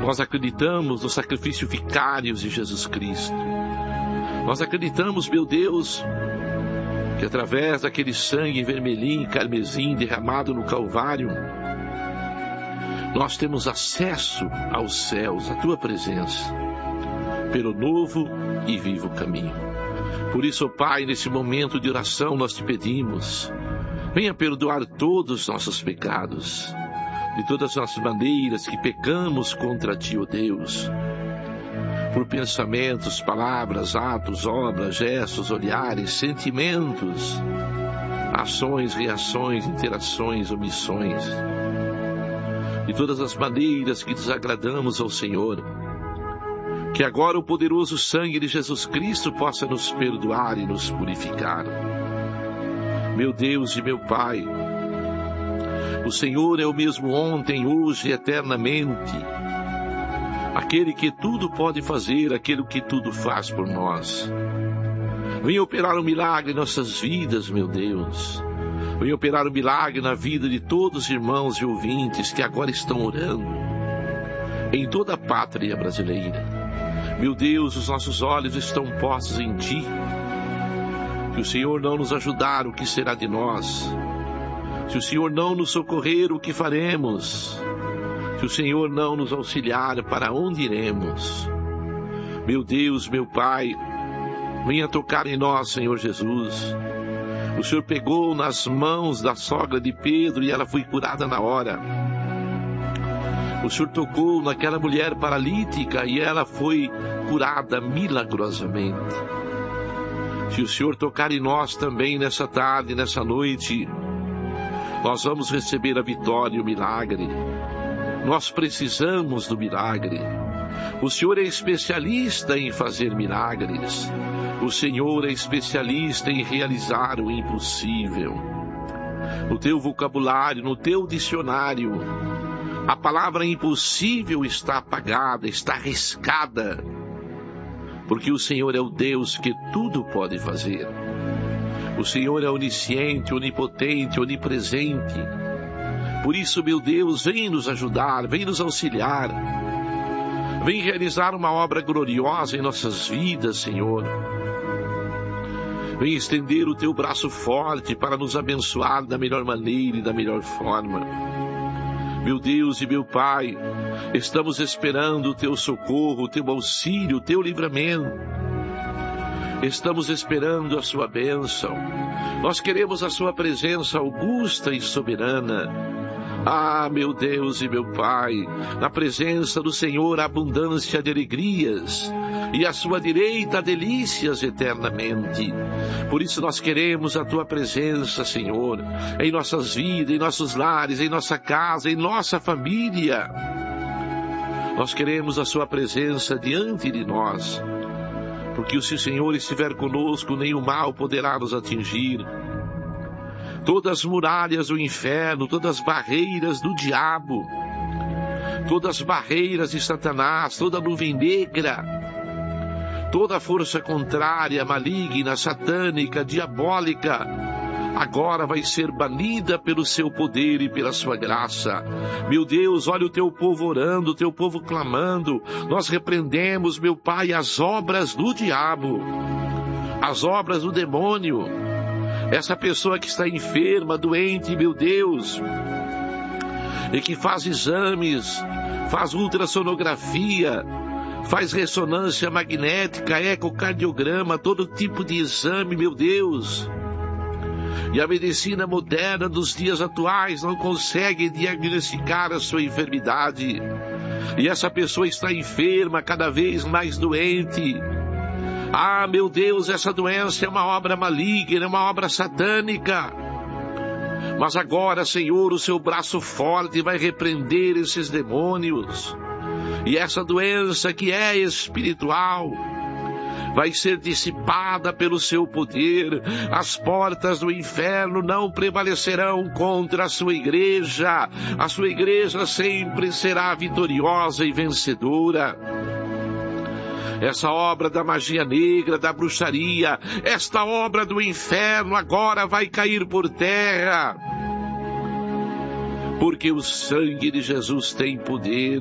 Nós acreditamos no sacrifício vicário de Jesus Cristo. Nós acreditamos, meu Deus, que através daquele sangue vermelhinho, carmesim derramado no Calvário, nós temos acesso aos céus, à tua presença, pelo novo e vivo caminho. Por isso, ó Pai, nesse momento de oração nós te pedimos, venha perdoar todos os nossos pecados, de todas as nossas maneiras que pecamos contra ti, ó Deus, por pensamentos, palavras, atos, obras, gestos, olhares, sentimentos, ações, reações, interações, omissões, de todas as maneiras que desagradamos ao Senhor. Que agora o poderoso sangue de Jesus Cristo possa nos perdoar e nos purificar. Meu Deus e meu Pai, o Senhor é o mesmo ontem, hoje e eternamente. Aquele que tudo pode fazer, aquele que tudo faz por nós. Venha operar um milagre em nossas vidas, meu Deus. Venha operar um milagre na vida de todos os irmãos e ouvintes que agora estão orando em toda a pátria brasileira. Meu Deus, os nossos olhos estão postos em ti. Se o Senhor não nos ajudar, o que será de nós? Se o Senhor não nos socorrer, o que faremos? Se o Senhor não nos auxiliar, para onde iremos? Meu Deus, meu Pai, venha tocar em nós, Senhor Jesus. O Senhor pegou nas mãos da sogra de Pedro e ela foi curada na hora. O Senhor tocou naquela mulher paralítica e ela foi curada milagrosamente. Se o Senhor tocar em nós também nessa tarde, nessa noite, nós vamos receber a vitória e o milagre. Nós precisamos do milagre. O Senhor é especialista em fazer milagres. O Senhor é especialista em realizar o impossível. No teu vocabulário, no teu dicionário, a palavra impossível está apagada, está riscada, porque o Senhor é o Deus que tudo pode fazer. O Senhor é onisciente, onipotente, onipresente. Por isso, meu Deus, vem nos ajudar, vem nos auxiliar. Vem realizar uma obra gloriosa em nossas vidas, Senhor. Vem estender o teu braço forte para nos abençoar da melhor maneira e da melhor forma. Meu Deus e meu Pai, estamos esperando o teu socorro, o teu auxílio, o teu livramento. Estamos esperando a sua bênção. Nós queremos a sua presença augusta e soberana. Ah, meu Deus e meu Pai, na presença do Senhor há abundância de alegrias, e à sua direita delícias eternamente. Por isso nós queremos a tua presença, Senhor, em nossas vidas, em nossos lares, em nossa casa, em nossa família. Nós queremos a sua presença diante de nós, porque se o Senhor estiver conosco, nenhum mal poderá nos atingir. Todas as muralhas do inferno, todas as barreiras do diabo, todas as barreiras de Satanás, toda a nuvem negra, toda a força contrária, maligna, satânica, diabólica, agora vai ser banida pelo seu poder e pela sua graça. Meu Deus, olha o teu povo orando, o teu povo clamando. Nós repreendemos, meu Pai, as obras do diabo, as obras do demônio. Essa pessoa que está enferma, doente, meu Deus, e que faz exames, faz ultrassonografia, faz ressonância magnética, ecocardiograma, todo tipo de exame, meu Deus. E a medicina moderna dos dias atuais não consegue diagnosticar a sua enfermidade. E essa pessoa está enferma, cada vez mais doente. Ah, meu Deus, essa doença é uma obra maligna, é uma obra satânica. Mas agora, Senhor, o seu braço forte vai repreender esses demônios. E essa doença que é espiritual vai ser dissipada pelo seu poder. As portas do inferno não prevalecerão contra a sua igreja. A sua igreja sempre será vitoriosa e vencedora. Essa obra da magia negra, da bruxaria, esta obra do inferno agora vai cair por terra. Porque o sangue de Jesus tem poder.